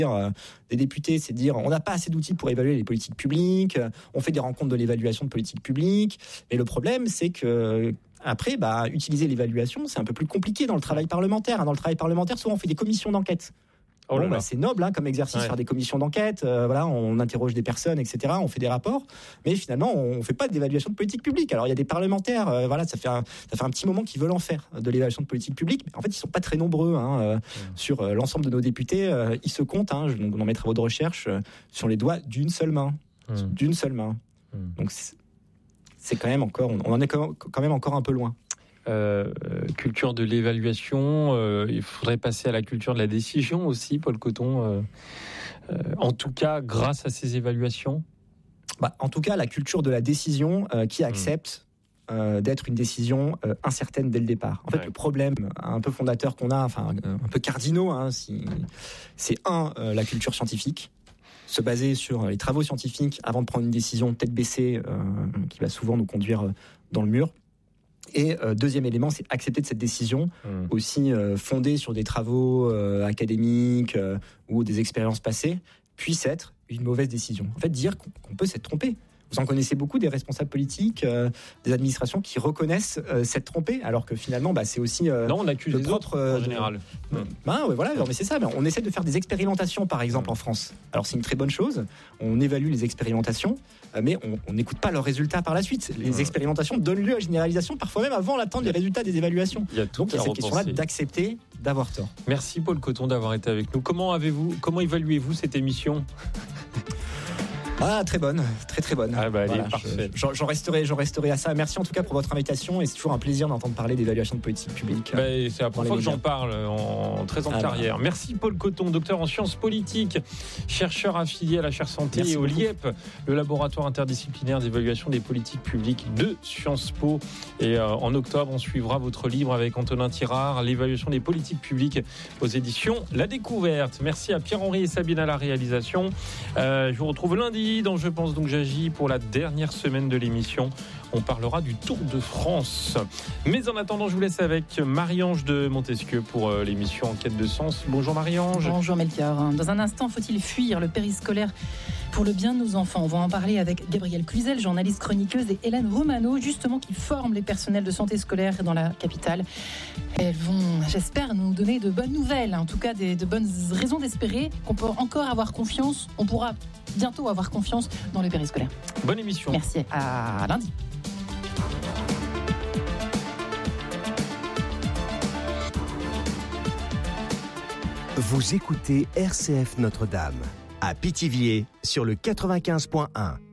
des députés, c'est de dire on n'a pas assez d'outils pour évaluer les politiques publiques, on fait des rencontres de l'évaluation de politiques publiques, mais le problème c'est que après, utiliser l'évaluation, c'est un peu plus compliqué dans le travail parlementaire. Dans le travail parlementaire, souvent on fait des commissions d'enquête. C'est noble comme exercice, faire des commissions d'enquête, on interroge des personnes, etc., on fait des rapports, mais finalement on ne fait pas d'évaluation de politique publique. Alors il y a des parlementaires, ça fait un petit moment qu'ils veulent en faire de l'évaluation de politique publique, mais en fait ils ne sont pas très nombreux sur l'ensemble de nos députés, ils se comptent, on en met travaux de recherche sur les doigts d'une seule main. Donc c'est quand même encore, on en est quand même encore un peu loin. Culture de l'évaluation, il faudrait passer à la culture de la décision aussi, Paul Coton, en tout cas grâce à ces évaluations. En tout cas la culture de la décision qui accepte d'être une décision incertaine dès le départ. En fait, le problème un peu fondateur qu'on a, un peu cardinaux, c'est la culture scientifique, se baser sur les travaux scientifiques avant de prendre une décision tête baissée qui va souvent nous conduire dans le mur. Et deuxième élément, c'est accepter de cette décision aussi fondée sur des travaux académiques ou des expériences passées, puisse être une mauvaise décision. En fait, dire qu'on peut s'être trompé. Vous en connaissez beaucoup des responsables politiques, des administrations qui reconnaissent s'être trompés, alors que finalement, c'est aussi on accuse les autres en général. Mais c'est ça. On essaie de faire des expérimentations, par exemple, en France. Alors c'est une très bonne chose. On évalue les expérimentations, mais on n'écoute pas leurs résultats par la suite. Les expérimentations donnent lieu à généralisation, parfois même avant l'attente des résultats des évaluations. Donc il y a cette question-là d'accepter d'avoir tort. Merci Paul Coton d'avoir été avec nous. Comment évaluez-vous cette émission ? Très bonne, très bonne. Elle est parfaite. J'en resterai à ça. Merci en tout cas pour votre invitation et c'est toujours un plaisir d'entendre parler d'évaluation de politique publique. C'est la première fois que j'en parle en 13 ans de carrière. Merci Paul Coton, docteur en sciences politiques, chercheur affilié à la chaire santé et au LIEP, le laboratoire interdisciplinaire d'évaluation des politiques publiques de Sciences Po. Et en octobre, on suivra votre livre avec Antonin Tirard, l'évaluation des politiques publiques aux éditions La Découverte. Merci à Pierre-Henri et Sabine à la réalisation. Je vous retrouve lundi dans Je pense donc j'agis pour la dernière semaine de l'émission. On parlera du Tour de France. Mais en attendant, je vous laisse avec Marie-Ange de Montesquieu pour l'émission Enquête de sens. Bonjour Marie-Ange. Bonjour Melchior. Dans un instant, faut-il fuir le périscolaire pour le bien de nos enfants ? On va en parler avec Gabrielle Cluzel, journaliste chroniqueuse, et Hélène Romano, justement, qui forment les personnels de santé scolaire dans la capitale. Elles vont, j'espère, nous donner de bonnes nouvelles, en tout cas de bonnes raisons d'espérer qu'on peut encore avoir confiance. On pourra bientôt avoir confiance dans le périscolaire. Bonne émission. Merci, à lundi. Vous écoutez RCF Notre-Dame à Pithiviers sur le 95.1.